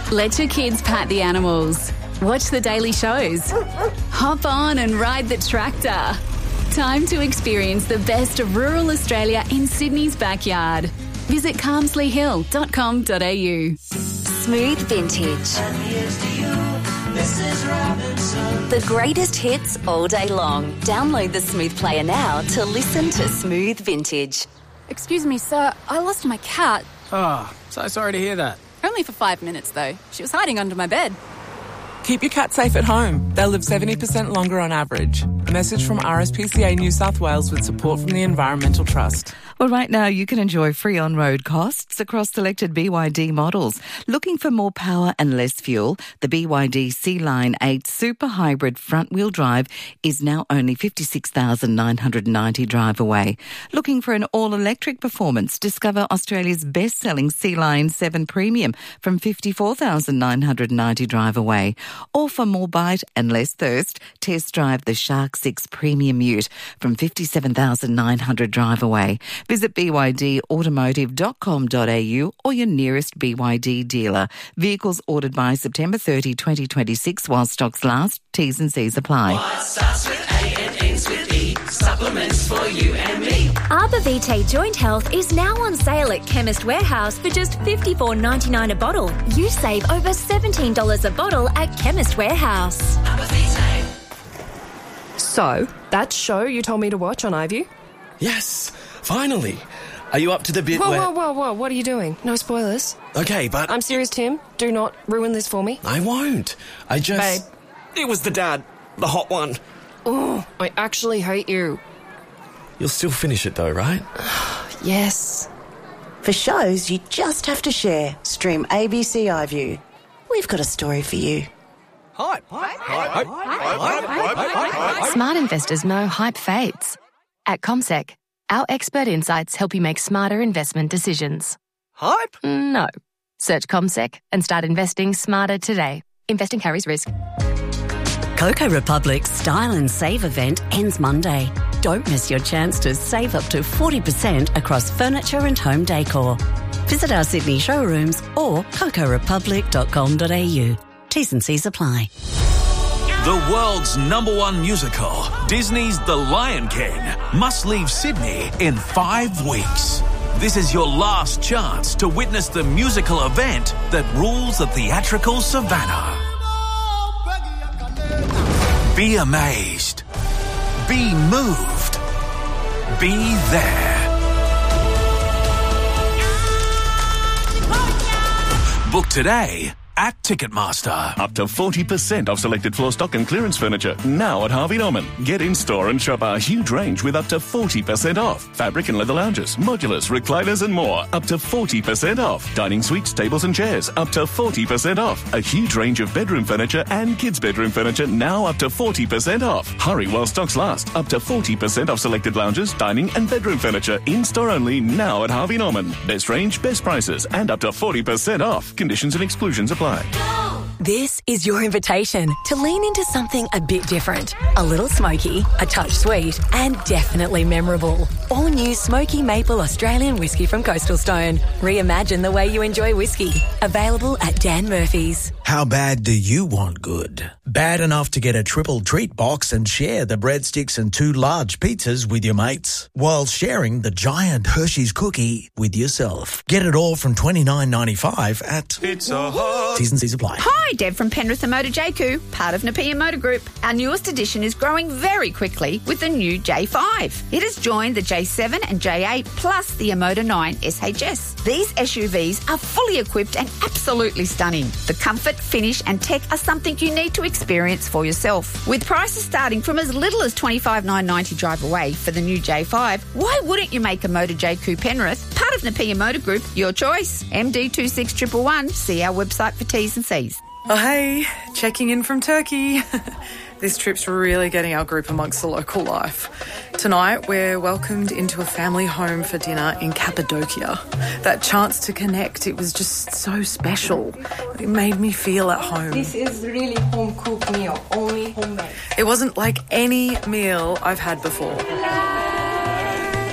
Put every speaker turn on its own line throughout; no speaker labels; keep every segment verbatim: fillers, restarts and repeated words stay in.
Let your kids pat the animals. Watch the daily shows. Hop on and ride the tractor. Time to experience the best of rural Australia in Sydney's backyard. Visit calmsley hill dot com dot a u.
Smooth Vintage. The greatest hits all day long. Download the Smooth Player now to listen to Smooth Vintage.
Excuse me, sir. I lost my cat.
Oh, so sorry to hear that.
Only for five minutes, though. She was hiding under my bed.
Keep your cat safe at home. They'll live seventy percent longer on average. A message from R S P C A New South Wales with support from the Environmental Trust.
Well, right now you can enjoy free on-road costs across selected B Y D models. Looking for more power and less fuel? The B Y D C-Line eight Super Hybrid front-wheel drive is now only fifty-six thousand nine hundred ninety dollars drive away. Looking for an all-electric performance? Discover Australia's best-selling C-Line seven Premium from fifty-four thousand nine hundred ninety dollars drive away. Or for more bite and less thirst, test drive the Shark six Premium Ute from fifty-seven thousand nine hundred dollars drive away. Visit b y d automotive dot com dot a u or your nearest B Y D dealer. Vehicles ordered by September thirtieth, twenty twenty-six while stocks last. T's and C's apply.
What starts with A and ends with E. Supplements for you and me.
Arbor Vitae Joint Health is now on sale at Chemist Warehouse for just fifty-four ninety-nine a bottle. You save over seventeen dollars a bottle at Chemist Warehouse.
Arbor Vitae.
So, that show you told me to watch on iView?
Yes, finally. Are you up to the bit
whoa,
where...
Whoa, whoa, whoa, what are you doing? No spoilers.
Okay, but...
I'm serious, Tim. Do not ruin this for me.
I won't. I just...
Babe.
It was the dad. The hot one.
Oh, I actually hate you.
You'll still finish it though, right?
Yes.
For shows you just have to share, stream A B C iView. We've got a story for you.
Hype. Hype. Hype. Hype.
Smart investors know hype fades. At CommSec, our expert insights help you make smarter investment decisions.
Hype?
No. Search CommSec and start investing smarter today. Investing carries risk.
Coco Republic's Style and Save event ends Monday. Don't miss your chance to save up to forty percent across furniture and home decor. Visit our Sydney showrooms or coco republic dot com dot a u. T's and C's apply.
The world's number one musical, Disney's The Lion King, must leave Sydney in five weeks. This is your last chance to witness the musical event that rules the theatrical savannah. Be amazed. Be moved. Be there. Book today at Ticketmaster.
Up to forty percent off selected floor stock and clearance furniture now at Harvey Norman. Get in-store and shop our huge range with up to forty percent off. Fabric and leather lounges, modulars, recliners and more. Up to forty percent off. Dining suites, tables and chairs. Up to forty percent off. A huge range of bedroom furniture and kids' bedroom furniture now up to forty percent off. Hurry while stocks last. Up to forty percent off selected lounges, dining and bedroom furniture. In-store only now at Harvey Norman. Best range, best prices and up to forty percent off. Conditions and exclusions apply.
This is your invitation to lean into something a bit different. A little smoky, a touch sweet, and definitely memorable. All new Smoky Maple Australian whiskey from Coastal Stone. Reimagine the way you enjoy whiskey. Available at Dan Murphy's.
How bad do you want good? Bad enough to get a triple treat box and share the breadsticks and two large pizzas with your mates, while sharing the giant Hershey's cookie with yourself. Get it all from twenty-nine ninety-five at Pizza Hut. T's and C's apply.
Hi, Deb from Penrith and Motor J Q, part of Nepean Motor Group. Our newest edition is growing very quickly with the new J five. It has joined the J seven and J eight plus the Emoda nine S H S. These S U Vs are fully equipped and absolutely stunning. The comfort, finish and tech are something you need to experience for yourself. With prices starting from as little as twenty-five thousand nine hundred ninety dollars drive away for the new J five, why wouldn't you make a Motor J Q Penrith part of Nepean Motor Group your choice? M D two six one one one. See our website for T's and C's.
Oh, hey, checking in from Turkey. This trip's really getting our group amongst the local life. Tonight, we're welcomed into a family home for dinner in Cappadocia. That chance to connect, it was just so special. It made me feel at home.
This is really home-cooked meal, only homemade.
It wasn't like any meal I've had before.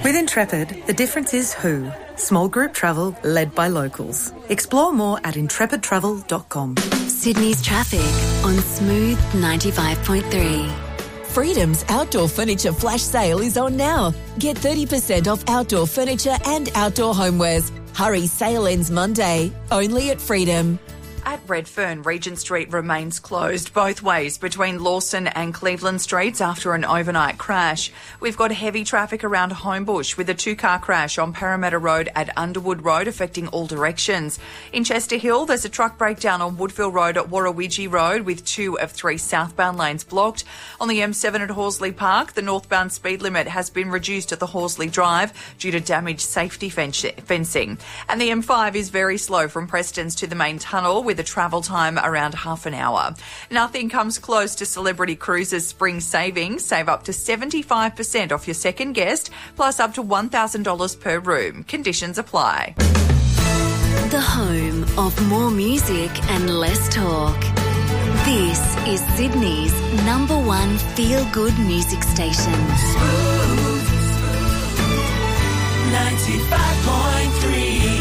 With Intrepid, the difference is who. Small group travel led by locals. Explore more at intrepid travel dot com.
Sydney's traffic on Smooth ninety-five point three.
Freedom's outdoor furniture flash sale is on now. Get thirty percent off outdoor furniture and outdoor homewares. Hurry, sale ends Monday. Only at Freedom.
At Redfern, Regent Street remains closed both ways between Lawson and Cleveland Streets after an overnight crash. We've got heavy traffic around Homebush with a two-car crash on Parramatta Road at Underwood Road affecting all directions. In Chester Hill, there's a truck breakdown on Woodville Road at Warrawidgee Road with two of three southbound lanes blocked. On the M seven at Horsley Park, the northbound speed limit has been reduced at the Horsley Drive due to damaged safety fencing. And the M five is very slow from Prestons to the main tunnel with a travel time around half an hour. Nothing comes close to Celebrity Cruises spring savings. Save up to seventy-five percent off your second guest, plus up to one thousand dollars per room. Conditions apply.
The home of more music and less talk. This is Sydney's number one feel-good music station.
Smooth ninety-five point three.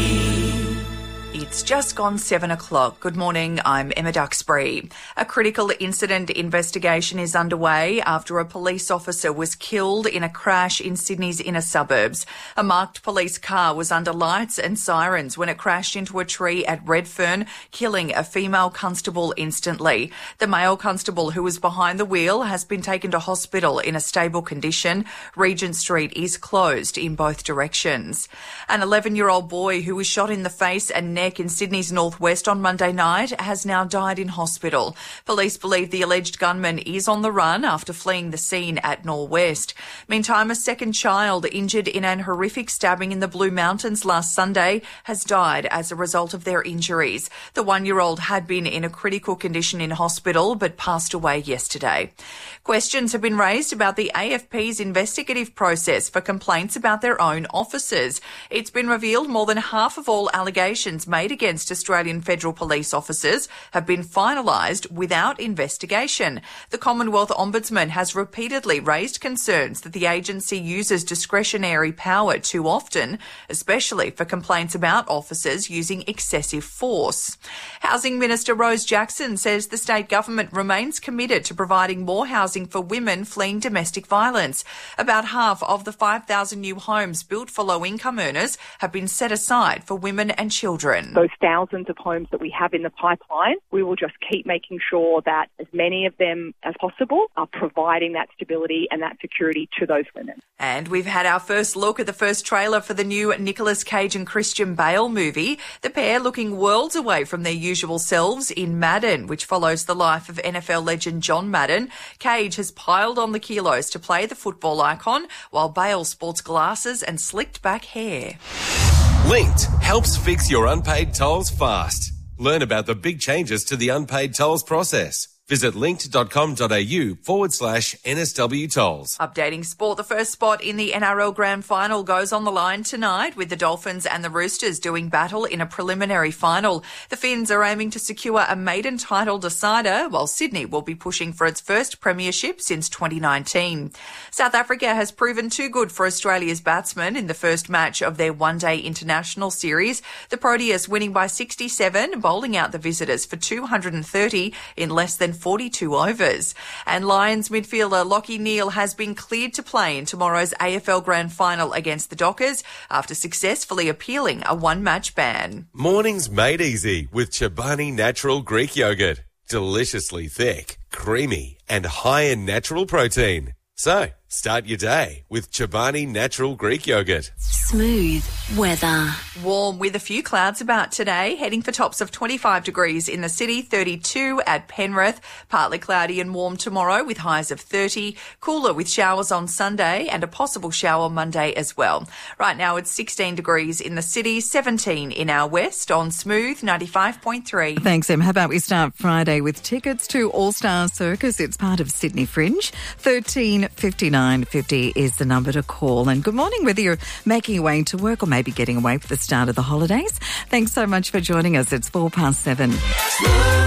It's just gone seven o'clock. Good morning, I'm Emma Duxbury. A critical incident investigation is underway after a police officer was killed in a crash in Sydney's inner suburbs. A marked police car was under lights and sirens when it crashed into a tree at Redfern, killing a female constable instantly. The male constable who was behind the wheel has been taken to hospital in a stable condition. Regent Street is closed in both directions. An eleven-year-old boy who was shot in the face and neck in Sydney's northwest on Monday night has now died in hospital. Police believe the alleged gunman is on the run after fleeing the scene at Norwest. Meantime, a second child injured in an horrific stabbing in the Blue Mountains last Sunday has died as a result of their injuries. The one-year-old had been in a critical condition in hospital but passed away yesterday. Questions have been raised about the A F P's investigative process for complaints about their own officers. It's been revealed more than half of all allegations made against Australian Federal Police officers have been finalised without investigation. The Commonwealth Ombudsman has repeatedly raised concerns that the agency uses discretionary power too often, especially for complaints about officers using excessive force. Housing Minister Rose Jackson says the state government remains committed to providing more housing for women fleeing domestic violence. About half of the five thousand new homes built for low-income earners have been set aside for women and children.
Those thousands of homes that we have in the pipeline, we will just keep making sure that as many of them as possible are providing that stability and that security to those women.
And we've had our first look at the first trailer for the new Nicolas Cage and Christian Bale movie. The pair looking worlds away from their usual selves in Madden, which follows the life of N F L legend John Madden. Cage has piled on the kilos to play the football icon, while Bale sports glasses and slicked back hair.
Linked helps fix your unpaid tolls fast. Learn about the big changes to the unpaid tolls process. Visit linked.com.au forward slash NSW tolls.
Updating sport, the first spot in the N R L Grand Final goes on the line tonight with the Dolphins and the Roosters doing battle in a preliminary final. The Finns are aiming to secure a maiden title decider, while Sydney will be pushing for its first premiership since twenty nineteen. South Africa has proven too good for Australia's batsmen in the first match of their one-day international series. The Proteas winning by sixty-seven, bowling out the visitors for two hundred thirty in less than forty-two overs. And Lions midfielder Lachie Neale has been cleared to play in tomorrow's A F L Grand Final against the Dockers after successfully appealing a one-match ban.
Mornings made easy with Chobani Natural Greek Yogurt. Deliciously thick, creamy, and high in natural protein. So, start your day with Chobani Natural Greek Yogurt.
Smooth weather.
Warm with a few clouds about today, heading for tops of twenty-five degrees in the city, thirty-two at Penrith. Partly cloudy and warm tomorrow with highs of thirty. Cooler with showers on Sunday and a possible shower Monday as well. Right now it's sixteen degrees in the city, seventeen in our west on Smooth ninety-five point three.
Thanks, Em. How about we start Friday with tickets to All Stars Circus? It's part of Sydney Fringe. thirteen fifty-nine fifty is the number to call. And good morning, whether you're making your way to work or maybe getting away for the start of the holidays. Thanks so much for joining us. It's four past seven.